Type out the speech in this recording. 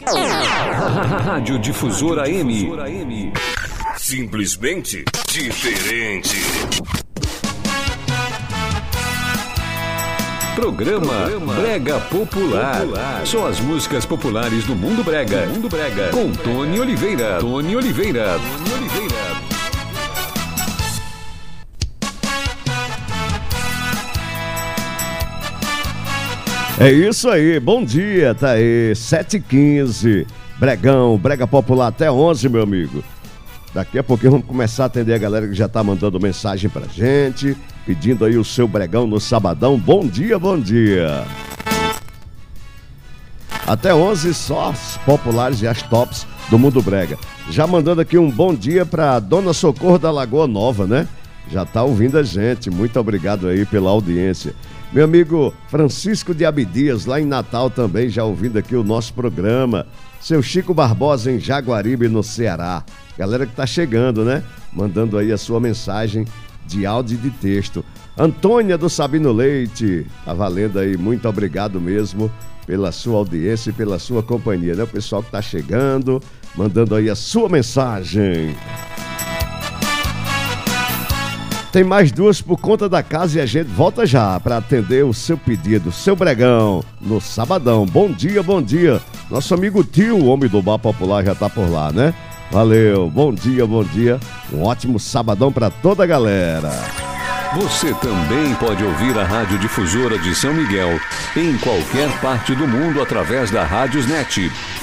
Rádio Difusora AM. Simplesmente diferente. Programa Brega Popular. São as músicas populares do Mundo Brega. Com Tony Oliveira. É isso aí, bom dia, tá aí, 7h15, Bregão, Brega Popular até 11, meu amigo. Daqui a pouquinho vamos começar a atender a galera que já tá mandando mensagem pra gente, pedindo aí o seu Bregão no sabadão. Bom dia, bom dia. Até 11, só as populares e as tops do Mundo Brega. Já mandando aqui um bom dia pra Dona Socorro da Lagoa Nova, né? Já tá ouvindo a gente, muito obrigado aí pela audiência. Meu amigo Francisco de Abdias, lá em Natal também, já ouvindo aqui o nosso programa. Seu Chico Barbosa, em Jaguaribe, no Ceará. Galera que tá chegando, né? Mandando aí a sua mensagem de áudio e de texto. Antônia do Sabino Leite, tá valendo aí, muito obrigado mesmo pela sua audiência e pela sua companhia, né? O pessoal que tá chegando, mandando aí a sua mensagem. Tem mais duas por conta da casa e a gente volta já para atender o seu pedido, seu Bregão, no sabadão. Bom dia, bom dia. Nosso amigo Tio, o homem do bar popular, já tá por lá, né? Valeu, bom dia, bom dia. Um ótimo sabadão para toda a galera. Você também pode ouvir a Rádio Difusora de São Miguel em qualquer parte do mundo através da Rádiosnet.